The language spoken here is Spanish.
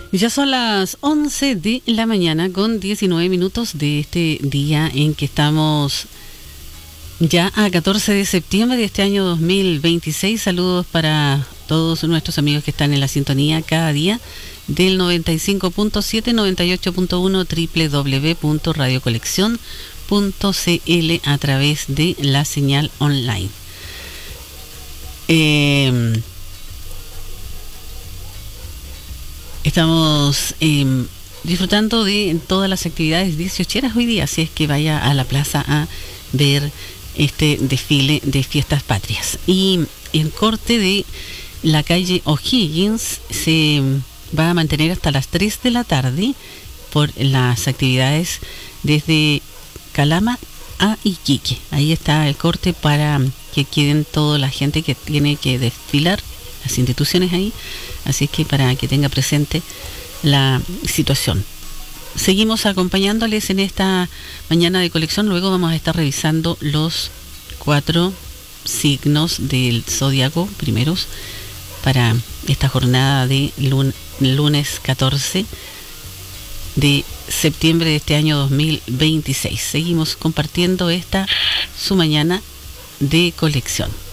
Ya son las 11 de la mañana con 19 minutos de este día en que estamos ya a 14 de septiembre de este año 2026. Saludos para todos nuestros amigos que están en la sintonía cada día del 95.7, 98.1, www.radiocolección.cl a través de la señal online. Estamos disfrutando de todas las actividades 18 hoy día, así es que vaya a la plaza a ver este desfile de fiestas patrias. Y el corte de la calle O'Higgins se va a mantener hasta las 3 de la tarde por las actividades desde Calama a Iquique. Ahí está el corte para que queden toda la gente que tiene que desfilar, las instituciones ahí, así es que para que tenga presente la situación. Seguimos acompañándoles en esta mañana de colección. Luego vamos a estar revisando los 4 signos del zodiaco primeros para esta jornada de lunes 14 de septiembre de este año 2026. Seguimos compartiendo esta su mañana de colección.